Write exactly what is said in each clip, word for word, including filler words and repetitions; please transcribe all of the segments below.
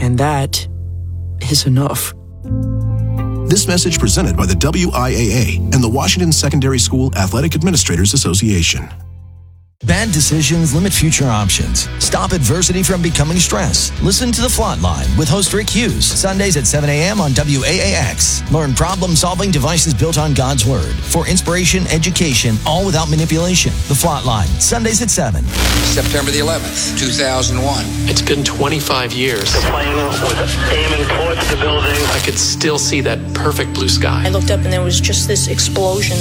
And that is enough. This message presented by the W I A A and the Washington Secondary School Athletic Administrators Association. Bad decisions limit future options. Stop adversity from becoming stress. Listen to The Flot Line with host Rick Hughes, Sundays at seven a.m. on W A A X. Learn problem-solving devices built on God's Word for inspiration, education, all without manipulation. The Flot Line, Sundays at seven. September the eleventh, two thousand one. It's been twenty-five years. The plane was aiming towards the building. I could still see that perfect blue sky. I looked up and there was just this explosion.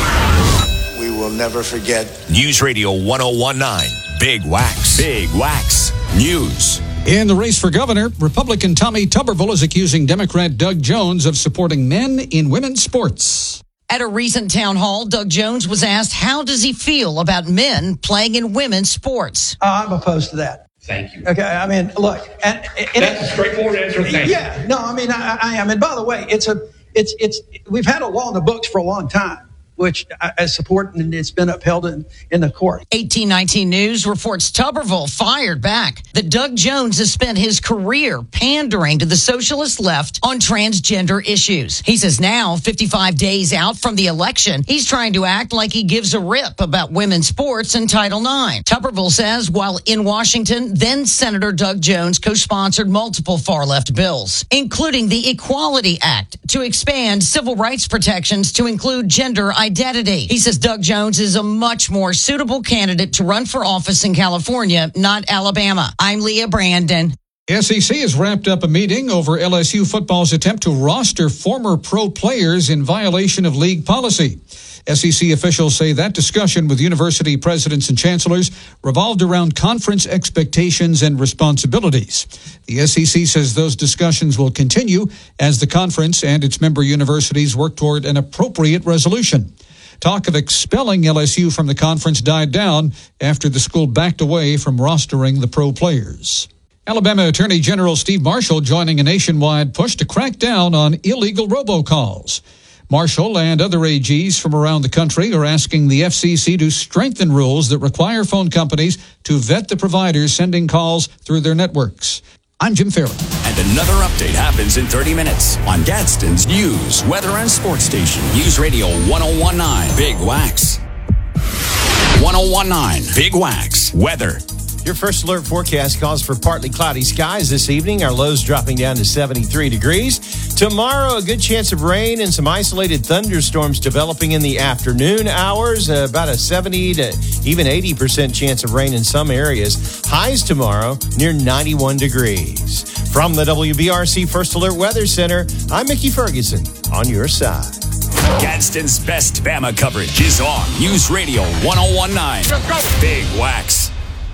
We will never forget. News Radio one oh one point nine. Big Wax. Big Wax News. In the race for governor, Republican Tommy Tuberville is accusing Democrat Doug Jones of supporting men in women's sports. At a recent town hall, Doug Jones was asked how does he feel about men playing in women's sports. Uh, I'm opposed to that. Thank you. Okay, I mean, look, and, and that's a straightforward answer. Thank yeah, you. no, I mean, I, I am. And by the way, it's a, it's, it's. We've had a law in the books for a long time, which I, I support, and it's been upheld in, in the court. eighteen nineteen News reports Tuberville fired back that Doug Jones has spent his career pandering to the socialist left on transgender issues. He says now, fifty-five days out from the election, he's trying to act like he gives a rip about women's sports and Title nine. Tuberville says while in Washington, then Senator Doug Jones co-sponsored multiple far-left bills, including the Equality Act to expand civil rights protections to include gender identity. Identity. He says Doug Jones is a much more suitable candidate to run for office in California, not Alabama. I'm Leah Brandon. S E C has wrapped up a meeting over L S U football's attempt to roster former pro players in violation of league policy. S E C officials say that discussion with university presidents and chancellors revolved around conference expectations and responsibilities. The S E C says those discussions will continue as the conference and its member universities work toward an appropriate resolution. Talk of expelling L S U from the conference died down after the school backed away from rostering the pro players. Alabama Attorney General Steve Marshall joining a nationwide push to crack down on illegal robocalls. Marshall and other A Gs from around the country are asking the F C C to strengthen rules that require phone companies to vet the providers sending calls through their networks. I'm Jim Farrell. And another update happens in thirty minutes on Gadsden's News, Weather, and Sports Station. News Radio one oh one point nine. Big Wax. one oh one point nine. Big Wax. Weather. Your first alert forecast calls for partly cloudy skies this evening. Our lows dropping down to seventy-three degrees. Tomorrow, a good chance of rain and some isolated thunderstorms developing in the afternoon hours. Uh, about a seventy to even eighty percent chance of rain in some areas. Highs tomorrow near ninety-one degrees. From the W B R C First Alert Weather Center, I'm Mickey Ferguson on your side. Gadsden's best Bama coverage is on News Radio one oh one point nine. Let's go. Big Wax.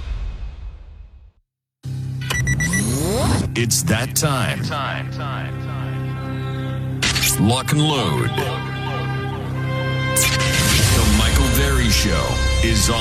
It's that time. Time, time, time. Lock and load. The Michael Berry Show is on.